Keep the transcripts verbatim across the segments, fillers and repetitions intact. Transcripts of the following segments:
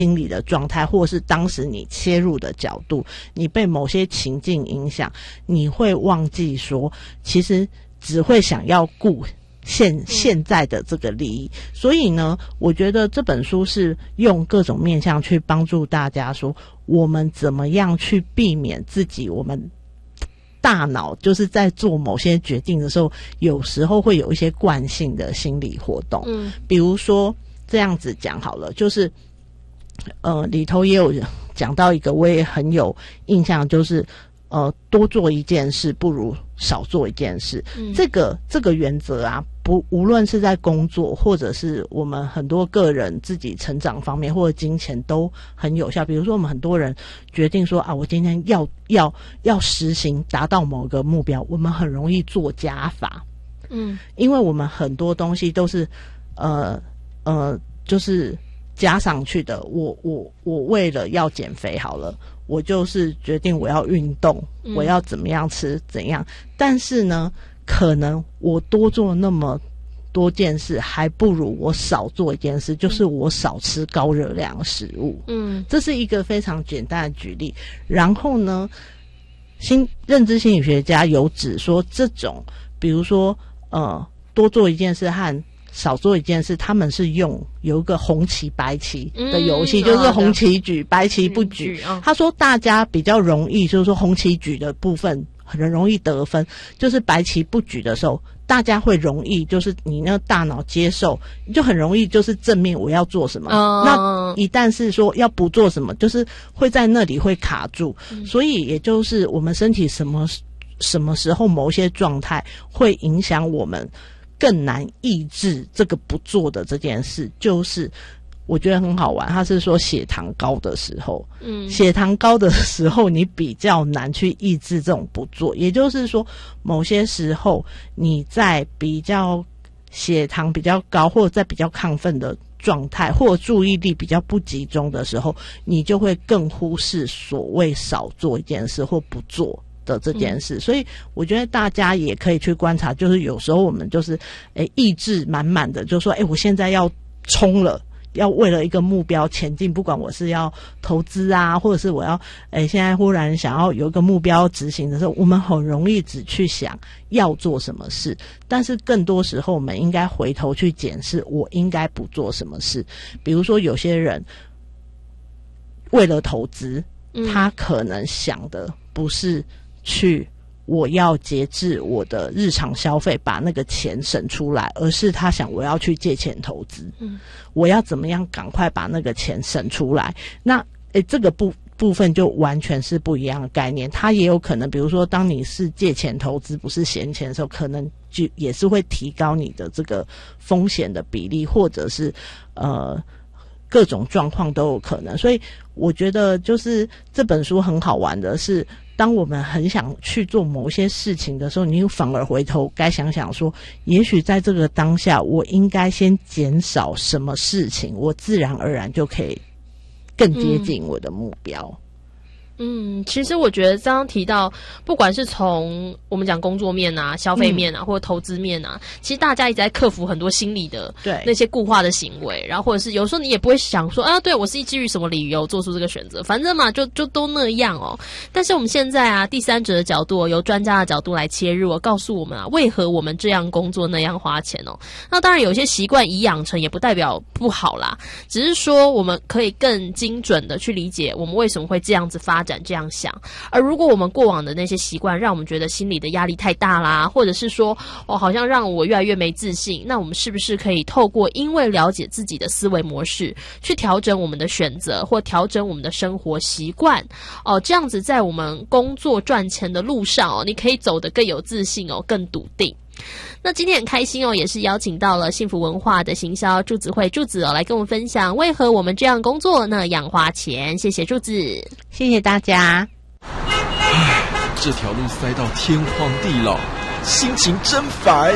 心理的状态，或是当时你切入的角度，你被某些情境影响，你会忘记说其实只会想要顾现现在的这个利益。所以呢，我觉得这本书是用各种面向去帮助大家说我们怎么样去避免自己我们大脑就是在做某些决定的时候有时候会有一些惯性的心理活动。嗯，比如说这样子讲好了，就是呃里头也有讲到一个我也很有印象，就是呃多做一件事不如少做一件事。嗯，这个这个原则啊，不无论是在工作或者是我们很多个人自己成长方面或者金钱都很有效。比如说我们很多人决定说啊，我今天要要要实行达到某个目标，我们很容易做加法。嗯，因为我们很多东西都是呃呃就是加上去的。我我我为了要减肥好了，我就是决定我要运动，嗯，我要怎么样吃怎样。但是呢，可能我多做那么多件事，还不如我少做一件事，就是我少吃高热量的食物。嗯，这是一个非常简单的举例。然后呢，心认知心理学家有指说，这种比如说呃多做一件事和少做一件事，他们是用有一个红旗白旗的游戏，嗯，就是红旗举，哦，白旗不举。哦，他说大家比较容易，就是说红旗举的部分很容易得分，就是白旗不举的时候，大家会容易就是你那个大脑接受，就很容易就是正面我要做什么。哦，那一旦是说要不做什么，就是会在那里会卡住。嗯，所以也就是我们身体什么什么时候某些状态会影响我们更难抑制这个不做的这件事，就是我觉得很好玩。他是说血糖高的时候，嗯，血糖高的时候你比较难去抑制这种不做。也就是说，某些时候你在比较血糖比较高，或者在比较亢奋的状态，或者注意力比较不集中的时候，你就会更忽视所谓少做一件事或不做的这件事。嗯，所以我觉得大家也可以去观察，就是有时候我们就是诶意志满满的，就说诶我现在要冲了，要为了一个目标前进，不管我是要投资啊，或者是我要诶现在忽然想要有一个目标执行的时候，我们很容易只去想要做什么事，但是更多时候我们应该回头去检视我应该不做什么事。比如说有些人为了投资，他可能想的不是去我要节制我的日常消费，把那个钱省出来，而是他想我要去借钱投资。嗯，我要怎么样赶快把那个钱省出来。那诶这个部部分就完全是不一样的概念。他也有可能比如说当你是借钱投资不是闲钱的时候，可能就也是会提高你的这个风险的比例，或者是呃各种状况都有可能。所以我觉得就是这本书很好玩的是，当我们很想去做某些事情的时候，你反而回头该想想说，也许在这个当下我应该先减少什么事情，我自然而然就可以更接近我的目标。嗯嗯，其实我觉得刚刚提到，不管是从我们讲工作面啊、消费面啊，嗯、或者投资面啊，其实大家一直在克服很多心理的对那些固化的行为，然后或者是有时候你也不会想说啊，对我是基于什么理由做出这个选择，反正嘛就就都那样哦。但是我们现在啊，第三者的角度，由专家的角度来切入，告诉我们啊，为何我们这样工作那样花钱哦。那当然有些习惯已养成，也不代表不好啦，只是说我们可以更精准的去理解我们为什么会这样子发展。这样想，而如果我们过往的那些习惯让我们觉得心理的压力太大啦，或者是说哦，好像让我越来越没自信，那我们是不是可以透过因为了解自己的思维模式，去调整我们的选择，或调整我们的生活习惯哦？这样子在我们工作赚钱的路上哦，你可以走得更有自信哦，更笃定。那今天很开心哦，也是邀请到了幸福文化的行销祝子慧祝子哦，来跟我们分享为何我们这样工作那样花钱。谢谢祝子， 谢谢大家。 唉，这条路塞到天荒地老，心情真烦。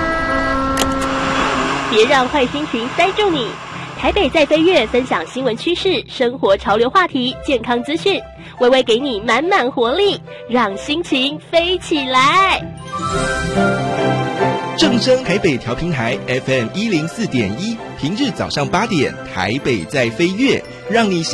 别让坏心情塞住你。台北在飞跃分享新闻趋势、生活潮流话题、健康资讯，微微给你满满活力，让心情飞起来。 正声台北调频台 F M 一零四点一，平日早上八点，台北在飞跃，让你